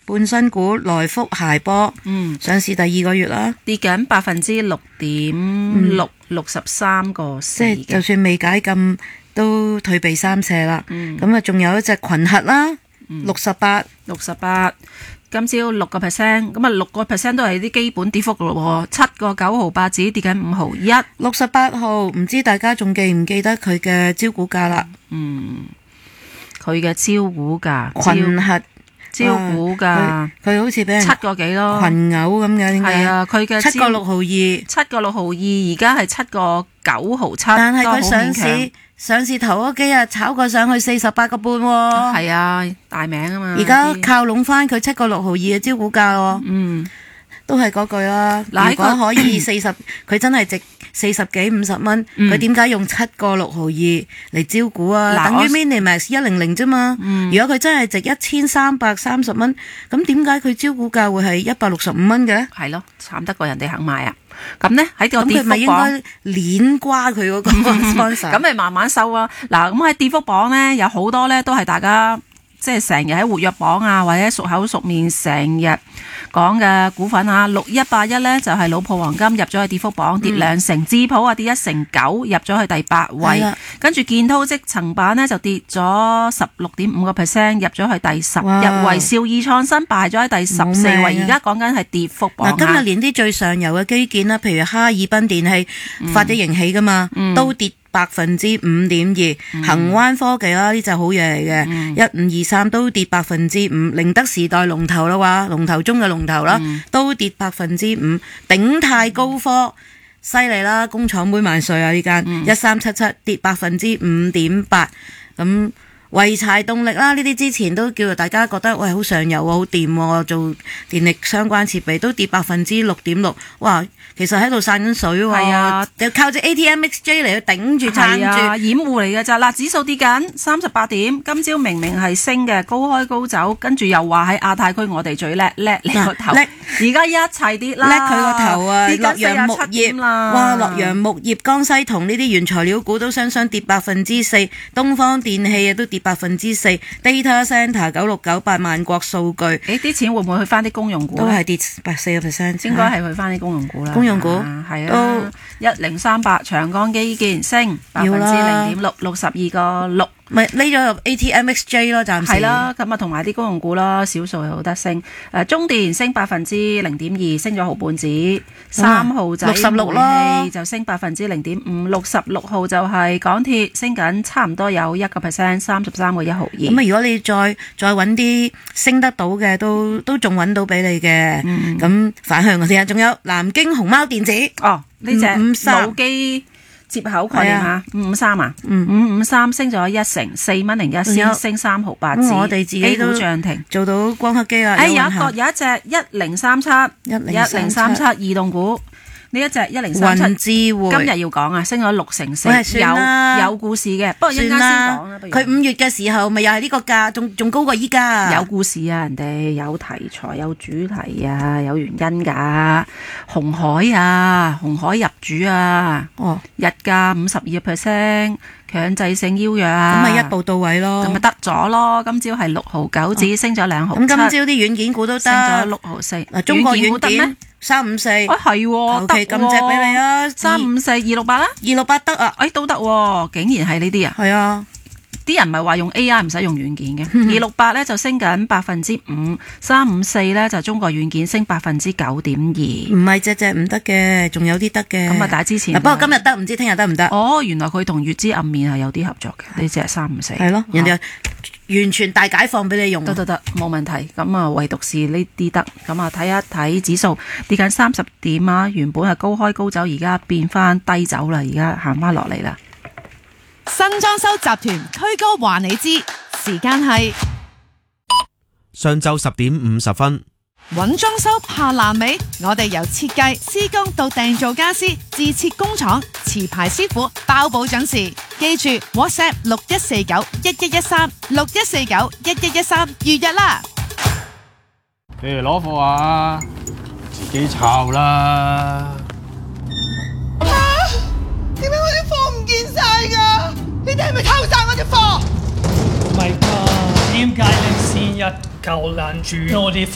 半新股來福諧波，上市第2個月啦， 跌緊6.6%， 嗯 63個四即係就算未解禁都退避三舍啦。咁啊，仲有一隻群核啦，68， 今朝6%，咁啊6%都係啲基本跌幅噶咯喎，7個9毫8紙跌緊5毫1。 68號，唔知大家仲記唔記得佢嘅招股價啦？ 佢嘅招股價， 群核招股價， 佢好似俾人 7個幾咯， 群毆咁嘅，點解？ 係啊，佢嘅 7個6毫2， 7個6毫2，而家係7個9毫7， 但係佢都好勉強。 上市頭嗰幾日炒過上去48個半喎。 係啊，大名啊嘛。 而家靠攏翻佢7個6毫2嘅招股價喎。都係嗰句啦。如果可以40，佢真係值40幾50蚊，佢點解用7個6毫2嚟招股啊？等於 Minimax 100啫嘛。如果佢真係值1330蚊，咁點解佢招股價會係165蚊嘅？ 係咯，慘得過人哋肯買啊！咁呢，喺個跌幅榜， 咁佢咪應該鏈瓜佢嗰個 sponsor？ 咁咪慢慢收啊！嗱，咁喺跌幅榜呢，有好多呢都係大家即係成日喺活躍榜啊，或者熟口熟面成日講嘅股份啊。6181呢就係老鋪黃金入咗去跌幅榜，跌2成；智普啊跌1成9，入咗去第8位。跟住建滔積層板呢就跌咗16.5%，入咗去第11位。兆易創新敗咗喺第14位，而家講緊係跌幅榜。 今日連啲最上游嘅基建啦，譬如哈爾濱電器發咗盈喜噶嘛，都跌5.2%。恒灣科技啦，呢隻好嘢嚟嘅，1523都跌5%。寧德時代龍頭啦話，龍頭中嘅龍頭啦，都跌5%。鼎泰高科犀利啦，工廠妹萬歲啊！呢間1377跌5.8%。咁濰柴動力啦，呢啲之前都叫做大家覺得喂好上游喎，好掂喎，做電力相關設備都跌6.6%。哇，其實喺度散緊水喎。 係啊， 就靠隻 ATMXJ 嚟去頂住撐住， 掩護嚟嘅咋嗱，指數跌緊38點，今朝明明係升嘅，高開高走，跟住又話喺亞太區我哋最叻你個頭，而家一齊跌啦， 叻佢個頭啊！洛陽木業啦， 哇，洛陽木業、江西銅呢啲原材料股都雙跌4%，東方電器啊都跌4%， Data Center 9698萬國數據， 啲錢會唔會去翻啲公用股都係跌4%， 應該係去翻啲公用股啦。 公用股係啊，1038長江基建升0.6%，62個6。 咪呢咗入 ATMXJ 咯，暫時係啦，咁啊同埋啲公用股啦，少數有得升。中電升0.2%，升咗毫半子。3號仔 66 煤氣就升0.5%。66號就係港鐵升緊，差唔多有1%，33個1毫2。 咁啊，如果你再揾啲升得到嘅，都仲揾到俾你嘅。咁反向嗰啲啊，仲有南京熊貓電子。 哦，呢隻腦機接口概念嚇，553啊，553升咗1成，4.01仙，升3毫8子。 我哋自己都漲停， 做到光刻機啊！ 有一隻1037移動股。呢一隻1037 智匯今日要講啊，升咗6成4，有故事嘅。不過一陣間先講啦。 佢5月嘅時候咪又係呢個價，仲高過依家。 有故事啊，人哋有題材、有主題啊，有原因㗎。紅海入主啊，日價52%。強制性邀約啊， 咁咪一步到位咯， 咁咪得咗咯。今朝係6毫9子，升咗2毫7。 咁今朝啲軟件股都得， 升咗6毫4。 嗱，中國軟件354， 係喎， 求其撳隻俾你啊 ，354 268啦 ，268得啊， 都得喎，竟然係呢啲啊， 係啊。 啲人唔係話用 AI 唔使用軟件嘅，268咧就升緊5%，354咧就中國軟件升9.2%。 唔係隻唔得嘅，仲有啲得嘅。 咁啊，但係之前不過今日得，唔知聽日得唔得？ 哦，原來佢同月之暗面係有啲合作嘅，呢隻354。 係咯，人哋完全大解放俾你用。 得，冇問題。咁啊，唯獨是呢啲得。咁啊，睇一睇指數跌緊30點啊，原本係高開高走，而家變翻低走啦，而家行翻落嚟啦。 新裝修集團推歌話你知，時間係上晝10點50分。 揾裝修怕爛尾，我哋由設計、施工到訂造家私，自設工廠，持牌師傅包保準時。記住 WhatsApp 61491113，61491113預約啦。 攞貨啊，自己抄啦。 點解我啲貨唔見晒㗎？你哋係咪偷晒我啲貨？ 唔係啩？點解你成日扣攔住我啲貨